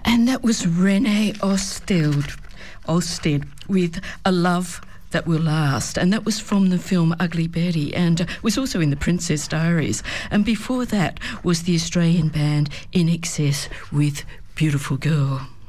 And that was Renee Osted with A Love That Will Last, and that was from the film Ugly Betty, and was also in The Princess Diaries. And before that was the Australian band In Excess with Beautiful Girl.